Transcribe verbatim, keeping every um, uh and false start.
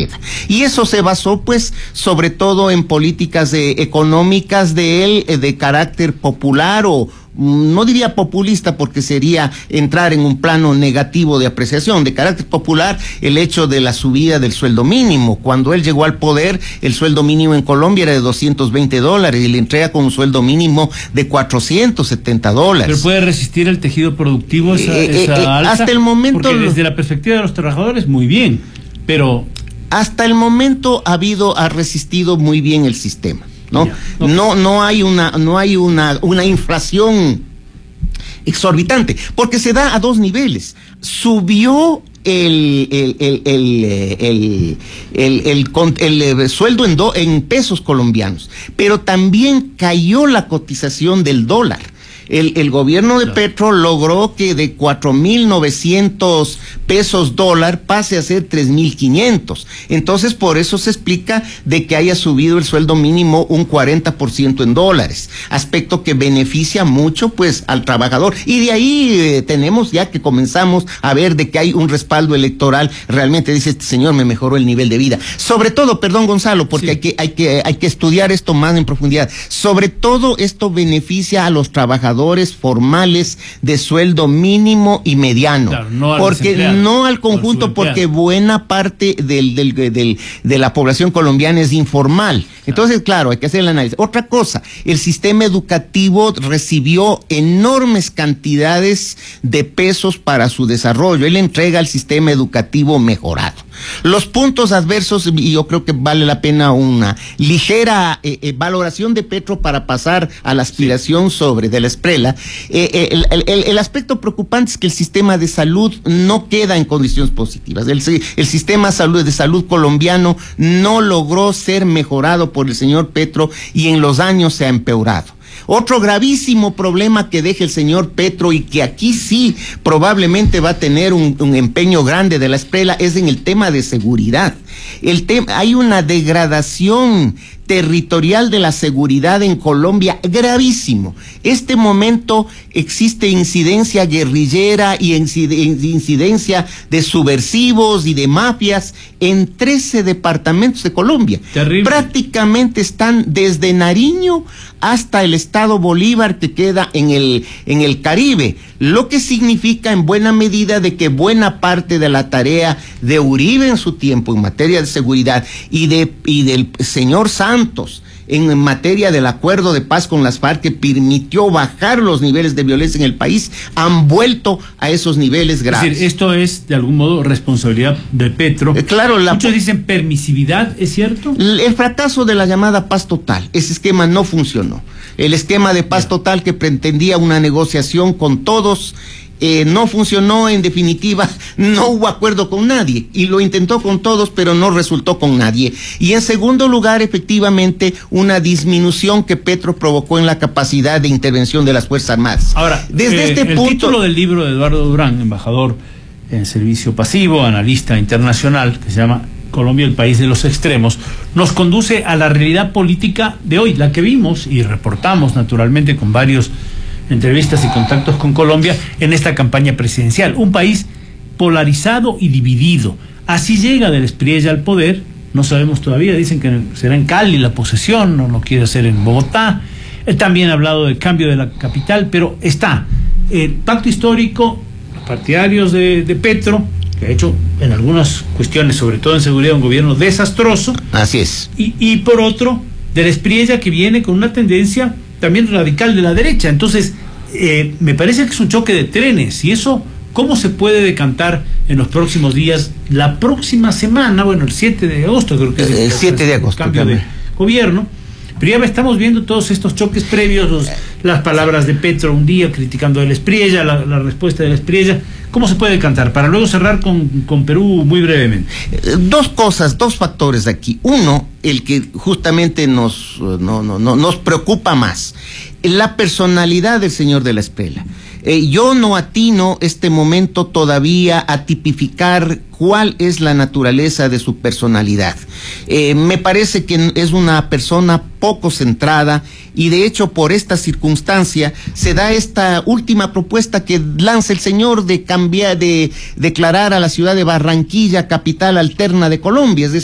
queda. Y eso se basó, pues, sobre todo en políticas eh, económicas de él, eh, de carácter popular o no diría populista porque sería entrar en un plano negativo de apreciación, de carácter popular, el hecho de la subida del sueldo mínimo. Cuando él llegó al poder, el sueldo mínimo en Colombia era de doscientos veinte dólares y le entrega con un sueldo mínimo de cuatrocientos setenta dólares. ¿Pero puede resistir el tejido productivo esa, eh, esa eh, alza? Hasta el momento... Porque desde la perspectiva de los trabajadores, muy bien, pero... Hasta el momento ha habido, ha resistido muy bien el sistema. ¿No? Ya, no, no, no hay una, no hay una, una inflación exorbitante, porque se da a dos niveles. Subió el, el, el, el, el, el, el, el, el sueldo en, do, en pesos colombianos, pero también cayó la cotización del dólar. El, el gobierno de Petro logró que de cuatro mil novecientos pesos dólar pase a ser tres mil quinientos. Entonces, por eso se explica de que haya subido el sueldo mínimo un cuarenta por ciento en dólares, aspecto que beneficia mucho, pues, al trabajador. Y de ahí eh, tenemos ya que comenzamos a ver de que hay un respaldo electoral. Realmente dice, este señor me mejoró el nivel de vida. Sobre todo, perdón, Gonzalo, porque sí. hay que, hay que, hay que estudiar esto más en profundidad. Sobre todo, esto beneficia a los trabajadores formales de sueldo mínimo y mediano, claro, no porque no al conjunto, porque buena parte del, del, del, de la población colombiana es informal. Claro. Entonces, claro, hay que hacer el análisis. Otra cosa, el sistema educativo recibió enormes cantidades de pesos para su desarrollo. Él entrega al sistema educativo mejorado. Los puntos adversos, y yo creo que vale la pena una ligera eh, eh, valoración de Petro para pasar a la aspiración sí. sobre de la Esprela. Eh, eh, el, el, el aspecto preocupante es que el sistema de salud no queda en condiciones positivas. El, el sistema salud, de salud colombiano no logró ser mejorado por el señor Petro y en los años se ha empeorado. Otro gravísimo problema que deja el señor Petro y que aquí sí probablemente va a tener un, un empeño grande de la Esprela es en el tema de seguridad. El tema, hay una degradación territorial de la seguridad en Colombia gravísimo. Este momento existe incidencia guerrillera y incidencia de subversivos y de mafias en trece departamentos de Colombia. Terrible. Prácticamente están desde Nariño hasta el estado Bolívar, que queda en el, en el Caribe, lo que significa en buena medida de que buena parte de la tarea de Uribe en su tiempo en materia de seguridad y, de, y del señor Santos en materia del acuerdo de paz con las FARC, que permitió bajar los niveles de violencia en el país, han vuelto a esos niveles graves. Es decir, esto es de algún modo responsabilidad de Petro. Eh, claro, la, muchos dicen permisividad, ¿es cierto? El, el fracaso de la llamada paz total, ese esquema no funcionó. El esquema de paz total que pretendía una negociación con todos, Eh, no funcionó. En definitiva, no hubo acuerdo con nadie, y lo intentó con todos, pero no resultó con nadie. Y en segundo lugar, efectivamente, una disminución que Petro provocó en la capacidad de intervención de las Fuerzas Armadas. Ahora, desde eh, este el punto, título del libro de Eduardo Durán, embajador en servicio pasivo, analista internacional, que se llama Colombia, el país de los extremos, nos conduce a la realidad política de hoy, la que vimos y reportamos naturalmente con varios entrevistas y contactos con Colombia en esta campaña presidencial. Un país polarizado y dividido. Así llega del Espriella al poder. No sabemos todavía, dicen que será en Cali la posesión, no lo quiere hacer en Bogotá. Él también ha hablado del cambio de la capital, pero está el pacto histórico, los partidarios de, de Petro, que ha hecho en algunas cuestiones, sobre todo en seguridad, un gobierno desastroso. Así es. Y, y por otro, del Espriella, que viene con una tendencia también radical de la derecha. Entonces, eh, me parece que es un choque de trenes, y eso, ¿cómo se puede decantar en los próximos días? La próxima semana, bueno, el siete de agosto creo que es el, el siete de agosto, cambio de gobierno, pero ya estamos viendo todos estos choques previos, los, las palabras de Petro un día criticando el Espriella, la, la respuesta del Espriella. ¿Cómo se puede decantar? Para luego cerrar con, con Perú muy brevemente. Dos cosas, dos factores aquí. Uno, el que justamente nos, no, no, no, nos preocupa más, la personalidad del señor de la Esprela. Eh, yo no atino este momento todavía a tipificar cuál es la naturaleza de su personalidad. Eh, me parece que es una persona poco centrada, y de hecho por esta circunstancia se da esta última propuesta que lanza el señor de cambiar, de declarar a la ciudad de Barranquilla capital alterna de Colombia. Es decir,